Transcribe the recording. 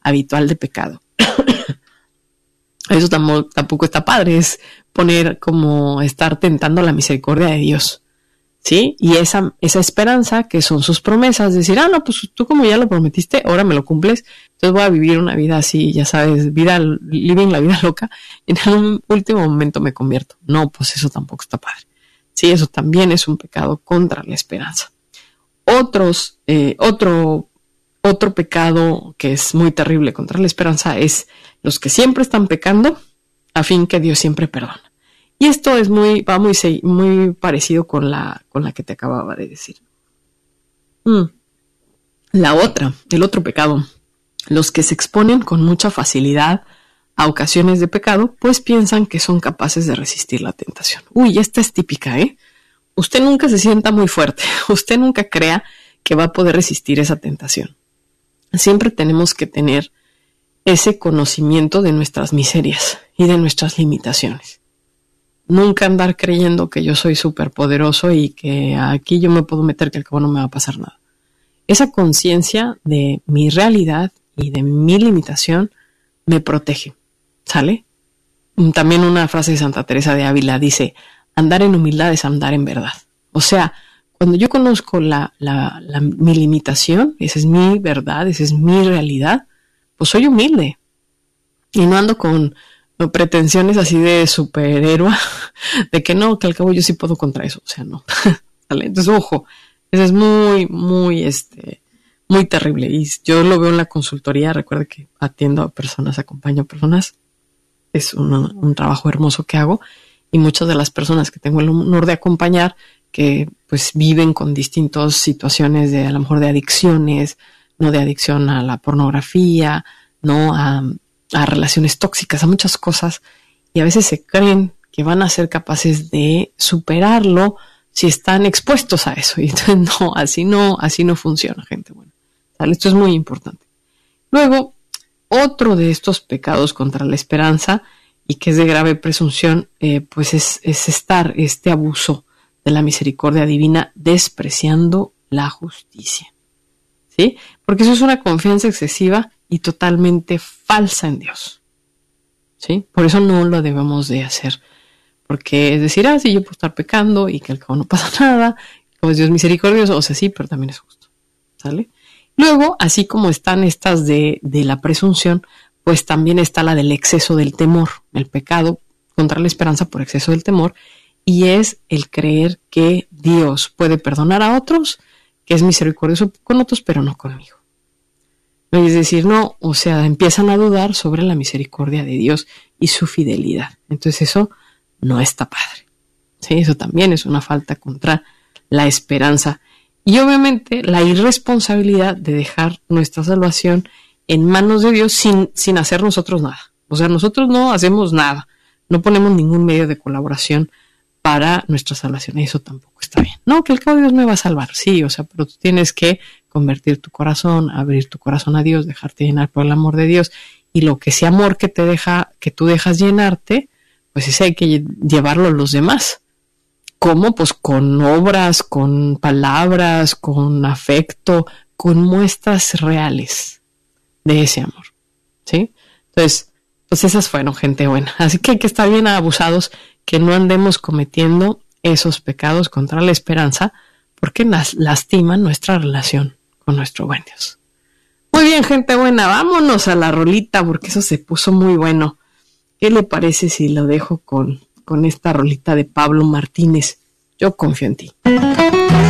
habitual de pecado. Eso tampoco está padre, es poner como estar tentando la misericordia de Dios, ¿sí? Y esa esperanza que son sus promesas, decir, no, pues tú como ya lo prometiste, ahora me lo cumples, entonces voy a vivir una vida así, ya sabes, living la vida loca, y en un último momento me convierto. No, pues eso tampoco está padre. Sí, eso también es un pecado contra la esperanza. Otro pecado que es muy terrible contra la esperanza es los que siempre están pecando a fin que Dios siempre perdona. Y esto es muy parecido con la que te acababa de decir. El otro pecado, los que se exponen con mucha facilidad a ocasiones de pecado, pues piensan que son capaces de resistir la tentación. Esta es típica, ¿eh? Usted nunca se sienta muy fuerte, usted nunca crea que va a poder resistir esa tentación. Siempre tenemos que tener ese conocimiento de nuestras miserias y de nuestras limitaciones. Nunca andar creyendo que yo soy súper poderoso y que aquí yo me puedo meter que al cabo no me va a pasar nada. Esa conciencia de mi realidad y de mi limitación me protege, ¿sale? También una frase de Santa Teresa de Ávila dice, andar en humildad es andar en verdad. O sea, cuando yo conozco mi limitación, esa es mi verdad, esa es mi realidad, pues soy humilde y no ando con pretensiones así de superhéroe, de que no, que al cabo yo sí puedo contra eso, o sea, no. ¿Vale? Entonces, ojo, eso es muy terrible y yo lo veo en la consultoría, recuerda que atiendo a personas, acompaño a personas, es un trabajo hermoso que hago y muchas de las personas que tengo el honor de acompañar que pues viven con distintas situaciones de a lo mejor de adicciones, no de adicción a la pornografía, no a relaciones tóxicas, a muchas cosas, y a veces se creen que van a ser capaces de superarlo si están expuestos a eso. Y entonces así no funciona, gente buena. ¿Sale? Esto es muy importante. Luego, otro de estos pecados contra la esperanza y que es de grave presunción, pues es este abuso de la misericordia divina, despreciando la justicia. ¿Sí? Porque eso es una confianza excesiva y totalmente falsa en Dios. ¿Sí? Por eso no lo debemos de hacer. Porque es decir, sí, yo puedo estar pecando y que al cabo no pasa nada, como es Dios misericordioso, o sea, sí, pero también es justo. ¿Sale? Luego, así como están estas de la presunción, pues también está la del exceso del temor, el pecado contra la esperanza por exceso del temor, y es el creer que Dios puede perdonar a otros, que es misericordioso con otros, pero no conmigo. Es decir, no, o sea, empiezan a dudar sobre la misericordia de Dios y su fidelidad. Entonces eso no está padre. ¿Sí? Eso también es una falta contra la esperanza. Y obviamente la irresponsabilidad de dejar nuestra salvación en manos de Dios sin hacer nosotros nada. O sea, nosotros no hacemos nada. No ponemos ningún medio de colaboración para nuestra salvación. Eso tampoco está bien. No, que el cabo Dios me va a salvar. Sí, o sea, pero tú tienes que convertir tu corazón, abrir tu corazón a Dios, dejarte llenar por el amor de Dios. Y lo que ese amor que tú dejas llenarte, pues ese hay que llevarlo a los demás. ¿Cómo? Pues con obras, con palabras, con afecto, con muestras reales de ese amor. ¿Sí? Entonces, pues esas fueron gente buena. Así que hay que estar bien abusados, que no andemos cometiendo esos pecados contra la esperanza, porque lastiman nuestra relación con nuestro buen Dios. Muy bien, gente buena, vámonos a la rolita, porque eso se puso muy bueno. ¿Qué le parece si lo dejo con esta rolita de Pablo Martínez? Yo confío en ti.